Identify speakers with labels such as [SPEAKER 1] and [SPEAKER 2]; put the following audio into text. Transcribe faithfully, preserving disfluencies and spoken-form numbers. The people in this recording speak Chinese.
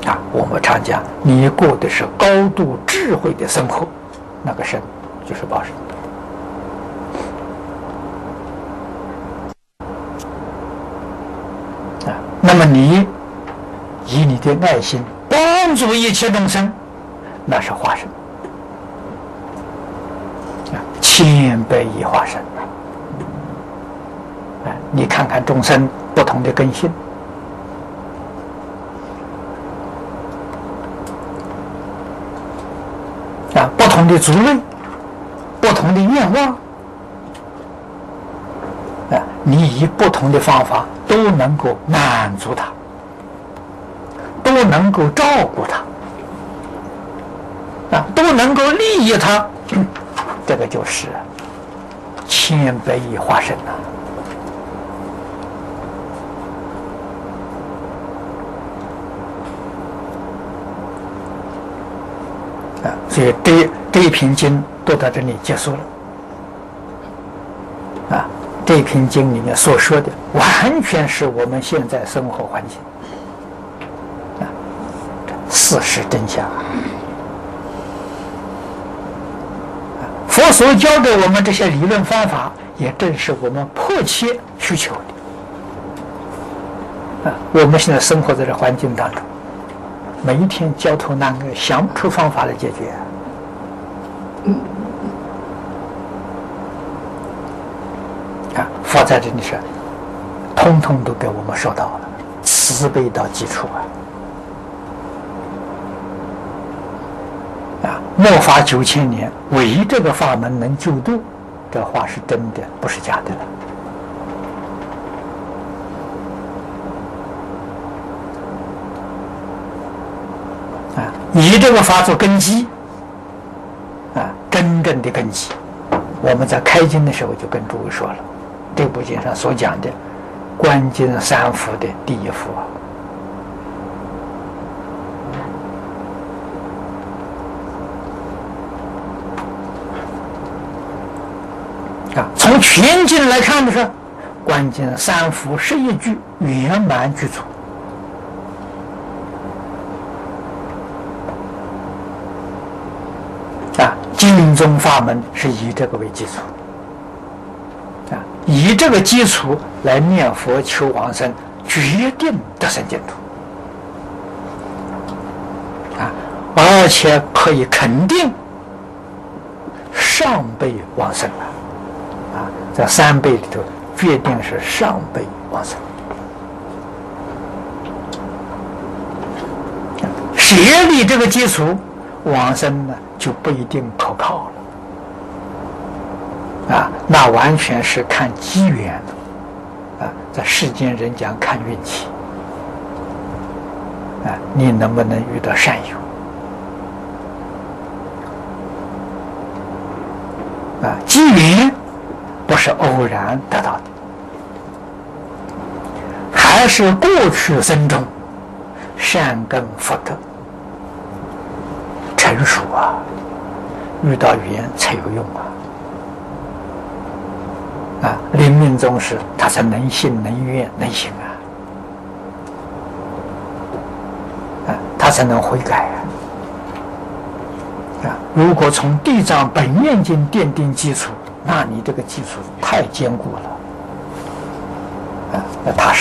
[SPEAKER 1] 啊，我们常讲，你过的是高度智慧的生活，那个身就是报身。啊，那么你以你的爱心帮助一切众生，那是化身。啊，千百亿化身。啊，你看看众生不同的根性。啊，不同的族类，不同的愿望，啊，你以不同的方法都能够满足他，都能够照顾他，啊，都能够利益他，嗯、这个就是千百亿化身呐、啊。所以这这一篇经都到这里结束了。啊，这一篇经里面所说的，完全是我们现在生活环境，啊，事实真相。啊，佛所教给我们这些理论方法，也正是我们迫切需求的。啊，我们现在生活在这环境当中，每一天焦头烂额，想不出方法来解决。啊，佛在这里是，通通都给我们说到了，慈悲到基础啊！啊，末法九千年，唯一这个法门能救度，这话是真的，不是假的了。啊，以这个法做根基，啊，真正的根基，我们在开经的时候就跟诸位说了，这部经上所讲的观经三福的第一福啊，啊，从全经来看的是，观经三福十一句圆满具足。啊，经宗法门是以这个为基础，啊，以这个基础来念佛求往生，决定得生净土，啊，而且可以肯定上辈往生了，啊，在三辈里头决定是上辈往生，设立这个基础，往生呢就不一定可靠了，啊，那完全是看机缘，啊，在世间人讲看运气，啊，你能不能遇到善友，啊，机缘不是偶然得到的，还是过去生中善根福德成熟啊，遇到缘才有用啊！啊，临命终时他才能信能愿能行啊！啊，他才能悔改啊！啊，如果从地藏本愿经奠定基础，那你这个基础太坚固了啊！那他是。